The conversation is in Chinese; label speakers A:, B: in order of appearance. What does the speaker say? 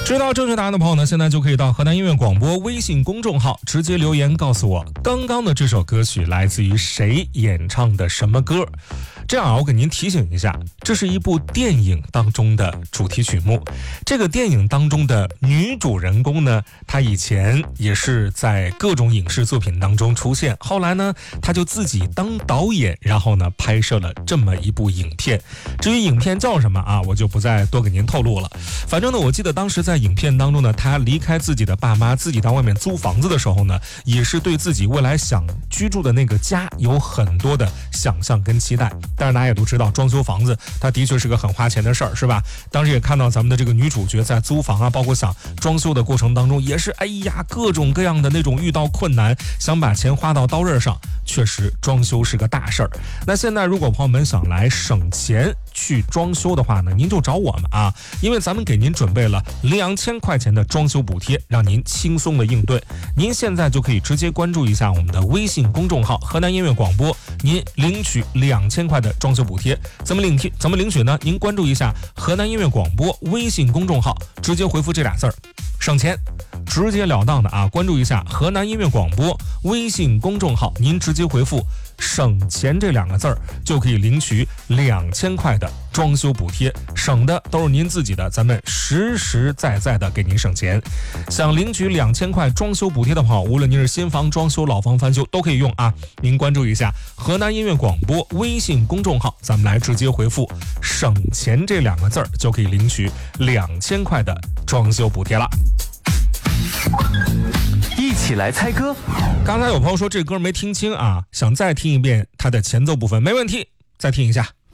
A: 知道正确答案的朋友呢，现在就可以到河南音乐广播微信公众号直接留言告诉我，刚刚的这首歌曲来自于谁演唱的什么歌。这样啊，我给您提醒一下，这是一部电影当中的主题曲目。这个电影当中的女主人公呢，她以前也是在各种影视作品当中出现，后来呢，她就自己当导演，然后呢，拍摄了这么一部影片。至于影片叫什么啊，我就不再多给您透露了。反正呢，我记得当时在影片当中呢，她离开自己的爸妈，自己到外面租房子的时候呢，也是对自己未来想居住的那个家有很多的想象跟期待。但是大家也都知道，装修房子它的确是个很花钱的事儿，是吧？当时也看到咱们的这个女主角在租房啊，包括想装修的过程当中，也是各种各样的那种遇到困难，想把钱花到刀刃上。确实，装修是个大事儿。那现在如果朋友们想来省钱去装修的话呢，您就找我们啊，因为咱们给您准备了2000块钱的装修补贴，让您轻松的应对。您现在就可以直接关注一下我们的微信公众号河南音乐广播，您领取2000块的装修补贴。怎么领取呢？您关注一下河南音乐广播微信公众号，直接回复这俩字儿，省钱。直截了当的啊，关注一下河南音乐广播微信公众号，您直接回复省钱这2个字儿，就可以领取2000块的装修补贴，省的都是您自己的，咱们实实在在的给您省钱。想领取2000块装修补贴的话，无论您是新房装修、老房翻修都可以用啊。您关注一下河南音乐广播微信公众号，咱们来直接回复省钱这2个字儿，就可以领取2000块的装修补贴了。
B: 一起来猜歌。
A: 刚才有朋友说这歌没听清啊，想再听一遍它的前奏部分，没问题，再听一下。